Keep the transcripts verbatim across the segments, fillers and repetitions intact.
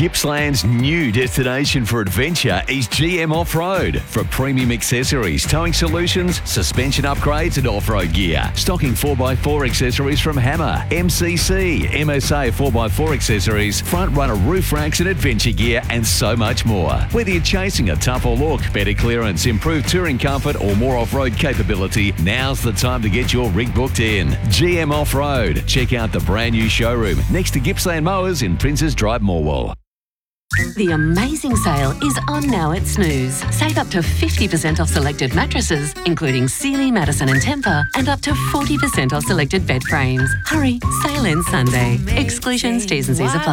Gippsland's new destination for adventure is G M Off-Road. For premium accessories, towing solutions, suspension upgrades and off-road gear. Stocking four by four accessories from Hammer, M C C, M S A four by four accessories, front runner roof racks and adventure gear and so much more. Whether you're chasing a tougher look, better clearance, improved touring comfort or more off-road capability, now's the time to get your rig booked in. G M Off-Road. Check out the brand new showroom next to Gippsland Mowers in Princes Drive, Morwell. The amazing sale is on now at Snooze. Save up to fifty percent off selected mattresses, including Sealy, Madison and Tempur, and up to forty percent off selected bed frames. Hurry, sale ends Sunday. Exclusions, T's and C's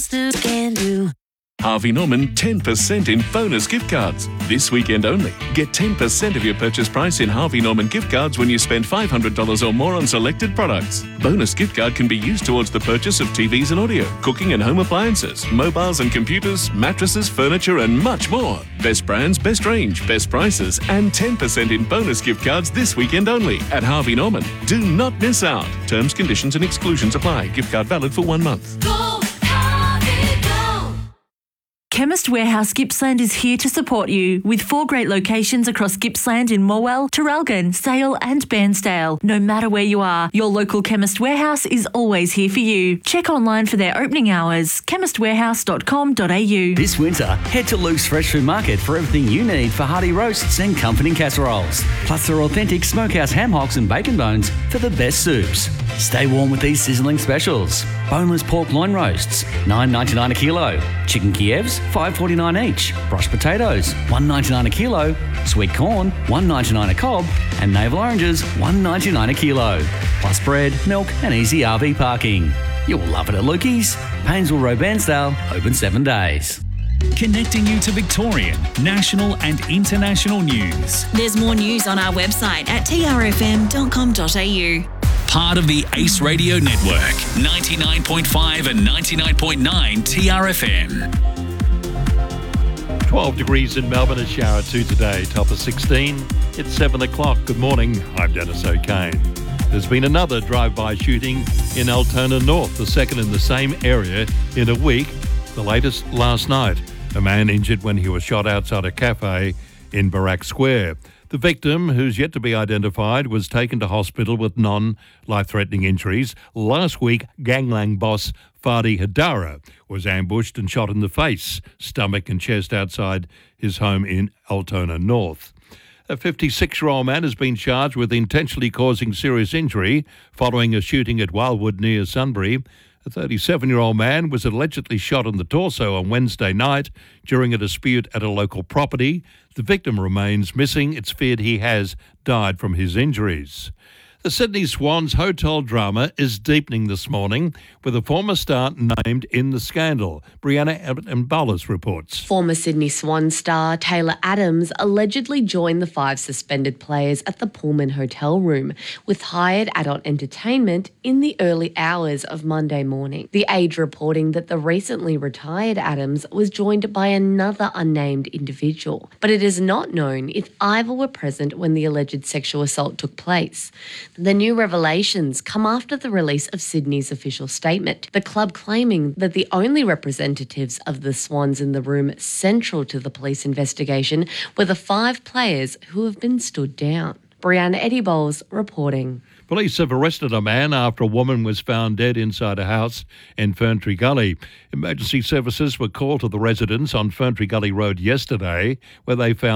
apply. Harvey Norman ten percent in bonus gift cards. This weekend only. Get ten percent of your purchase price in Harvey Norman gift cards when you spend five hundred dollars or more on selected products. Bonus gift card can be used towards the purchase of T Vs and audio, cooking and home appliances, mobiles and computers, mattresses, furniture and much more. Best brands, best range, best prices and ten percent in bonus gift cards this weekend only at Harvey Norman. Do not miss out. Terms, conditions and exclusions apply. Gift card valid for one month. Go, Harvey, go! Chemist Warehouse Gippsland is here to support you with four great locations across Gippsland in Morwell, Traralgon, Sale and Bairnsdale. No matter where you are, your local Chemist Warehouse is always here for you. Check online for their opening hours, chemist warehouse dot com dot a u. This winter, head to Luke's Fresh Food Market for everything you need for hearty roasts and comforting casseroles. Plus their authentic smokehouse ham hocks and bacon bones for the best soups. Stay warm with these sizzling specials. Boneless pork loin roasts, nine ninety-nine a kilo. Chicken Kievs, five forty-nine each. Brushed potatoes, one ninety-nine a kilo. Sweet corn, one ninety-nine a cob. And navel oranges, one ninety-nine a kilo. Plus bread, milk and easy R V parking. You'll love it at Lukey's. Painesville Road, Bairnsdale, open seven days. Connecting you to Victorian, national and international news. There's more news on our website at t r f m dot com dot a u. Part of the Ace Radio Network, ninety-nine point five and ninety-nine point nine T R F M. twelve degrees in Melbourne, a shower two today, top of sixteen. It's seven o'clock. Good morning, I'm Dennis O'Kane. There's been another drive-by shooting in Altona North, the second in the same area in a week, the latest last night. A man injured when he was shot outside a cafe in Barak Square. The victim, who's yet to be identified, was taken to hospital with non-life-threatening injuries. Last week, Ganglang boss Fadi Hadara was ambushed and shot in the face, stomach and chest outside his home in Altona North. A fifty-six-year-old man has been charged with intentionally causing serious injury following a shooting at Wildwood near Sunbury. A thirty-seven-year-old man was allegedly shot in the torso on Wednesday night during a dispute at a local property. The victim remains missing. It's feared he has died from his injuries. The Sydney Swans hotel drama is deepening this morning with a former star named in the scandal. Brianna Mbalas reports. Former Sydney Swan star Taylor Adams allegedly joined the five suspended players at the Pullman hotel room with hired adult entertainment in the early hours of Monday morning. The Age reporting that the recently retired Adams was joined by another unnamed individual, but it is not known if either were present when the alleged sexual assault took place. The new revelations come after the release of Sydney's official statement, the club claiming that the only representatives of the Swans in the room central to the police investigation were the five players who have been stood down. Brianna Eddie Bowles reporting. Police have arrested a man after a woman was found dead inside a house in Ferntree Gully. Emergency services were called to the residence on Ferntree Gully Road yesterday, where they found